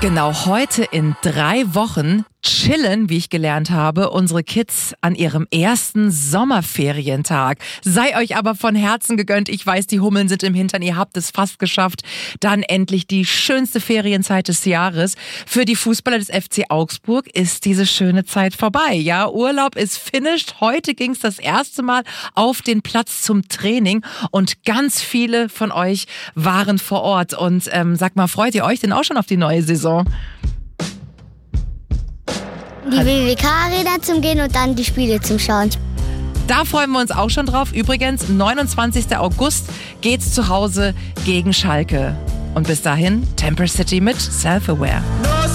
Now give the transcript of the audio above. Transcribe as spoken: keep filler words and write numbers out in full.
Genau, heute in drei Wochen chillen, wie ich gelernt habe, unsere Kids an ihrem ersten Sommerferientag. Sei euch aber von Herzen gegönnt. Ich weiß, die Hummeln sind im Hintern. Ihr habt es fast geschafft. Dann endlich die schönste Ferienzeit des Jahres. Für die Fußballer des F C Augsburg ist diese schöne Zeit vorbei. Ja, Urlaub ist finished. Heute ging es das erste Mal auf den Platz zum Training und ganz viele von euch waren vor Ort. Und ähm, sag mal, freut ihr euch denn auch schon auf die neue Saison? Die W W K-Arena zum Gehen und dann die Spiele zum Schauen. Da freuen wir uns auch schon drauf. Übrigens, neunundzwanzigsten August geht's zu Hause gegen Schalke. Und bis dahin, Temper City mit Self-Aware.